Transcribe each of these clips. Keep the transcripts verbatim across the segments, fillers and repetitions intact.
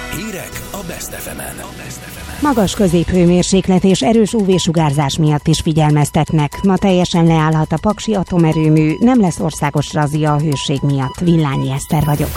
Hírek a Best ef emen. Magas középhőmérséklet és erős ú vé-sugárzás miatt is figyelmeztetnek. Ma teljesen leállhat a paksi atomerőmű, nem lesz országos razzia a hőség miatt. Villányi Eszter vagyok.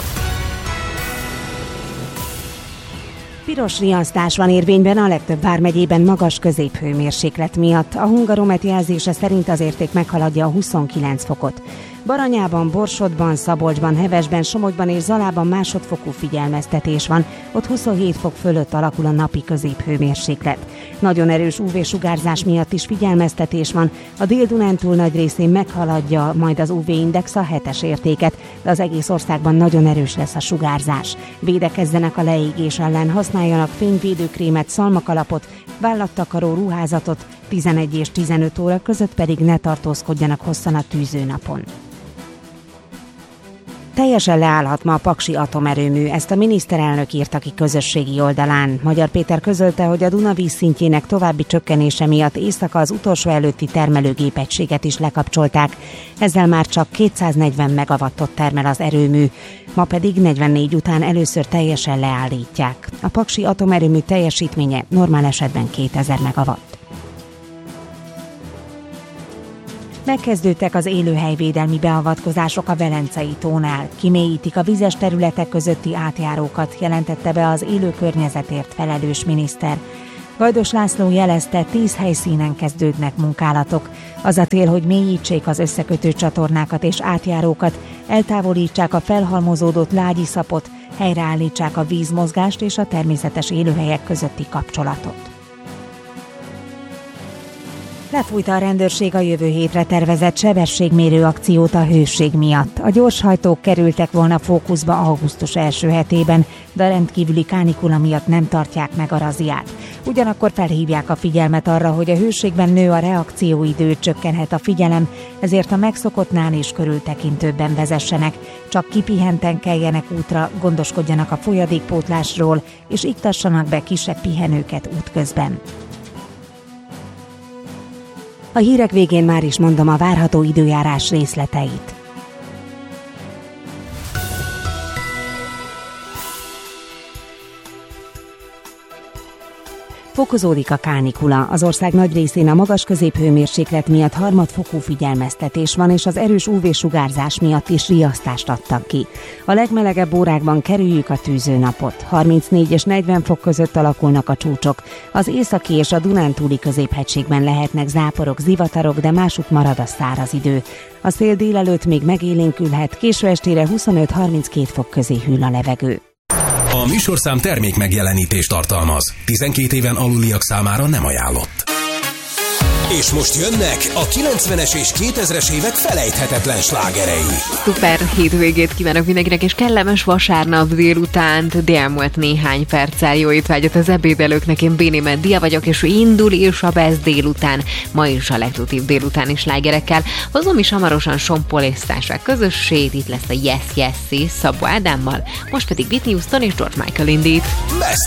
Piros riasztás van érvényben a legtöbb vármegyében magas középhőmérséklet miatt. A Hungaromet jelzése szerint az érték meghaladja a huszonkilenc fokot. Baranyában, Borsodban, Szabolcsban, Hevesben, Somogyban és Zalában másodfokú figyelmeztetés van, ott huszonhét fok fölött alakul a napi középhőmérséklet. Nagyon erős ú vé-sugárzás miatt is figyelmeztetés van, a Dél-Dunántúl nagy részén meghaladja majd az ú vé-index a hetes értéket, de az egész országban nagyon erős lesz a sugárzás. Védekezzenek a leégés ellen, használjanak fényvédőkrémet, szalmakalapot, vállattakaró ruházatot, tizenegy és tizenöt óra között pedig ne tartózkodjanak hosszan a tűzőnapon. Teljesen leállhat ma a paksi atomerőmű, ezt a miniszterelnök írta ki közösségi oldalán. Magyar Péter közölte, hogy a Duna vízszintjének további csökkenése miatt éjszaka az utolsó előtti termelőgépegységet is lekapcsolták. Ezzel már csak kétszáznegyven megawattot termel az erőmű, ma pedig negyvennégy után először teljesen leállítják. A paksi atomerőmű teljesítménye normál esetben kétezer megawatt. Megkezdődtek az élőhelyvédelmi beavatkozások a Velencei tónál. Kimélyítik a vizes területek közötti átjárókat, jelentette be az élő környezetért felelős miniszter. Gajdos László jelezte, tíz helyszínen kezdődnek munkálatok. Az a cél, hogy mélyítsék az összekötő csatornákat és átjárókat, eltávolítsák a felhalmozódott lágyiszapot, helyreállítsák a vízmozgást és a természetes élőhelyek közötti kapcsolatot. Lefújta a rendőrség a jövő hétre tervezett sebességmérő akciót a hőség miatt. A gyorshajtók kerültek volna fókuszba augusztus első hetében, de a rendkívüli kánikula miatt nem tartják meg a razziát. Ugyanakkor felhívják a figyelmet arra, hogy a hőségben nő a reakcióidő, csökkenhet a figyelem, ezért a megszokottnál is körültekintőbben vezessenek. Csak kipihenten keljenek útra, gondoskodjanak a folyadékpótlásról, és iktassanak be kisebb pihenőket útközben. A hírek végén már is mondom a várható időjárás részleteit. Fokozódik a kánikula. Az ország nagy részén a magas középhőmérséklet miatt harmadfokú figyelmeztetés van, és az erős ú vé-sugárzás miatt is riasztást adtak ki. A legmelegebb órákban kerüljük a tűzőnapot. harmincnégy és negyven fok között alakulnak a csúcsok. Az északi és a Dunántúli középhegységben lehetnek záporok, zivatarok, de másút marad a száraz idő. A szél délelőtt még megélénkülhet, késő estére huszonöt-harminckét fok közé hűl a levegő. A műsorszám termék megjelenítést tartalmaz. tizenkét éven aluliak számára nem ajánlott. És most jönnek a kilencvenes és kétezres évek felejthetetlen slágerei. Szuper hétvégét kívánok mindenkinek, és kellemes vasárnap délutánt, de elmúlt néhány perccel jó étvágyat az ebédelőknek. Én Béni Meddia vagyok, és indul is a Best délután, ma is a legtutív délutáni slágerekkel. Hozom is hamarosan Sompol és Társaság közösség, itt lesz a Yes Yes Szabó Ádámmal, most pedig Whitney Houston és George Michael indít. Best